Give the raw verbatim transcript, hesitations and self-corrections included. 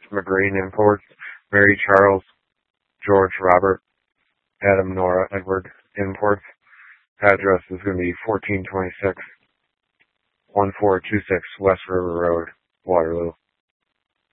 McGreen Imports, Mary Charles, George Robert, Adam Nora Edward Imports. Address is going to be fourteen twenty-six, fourteen twenty-six West River Road, Waterloo.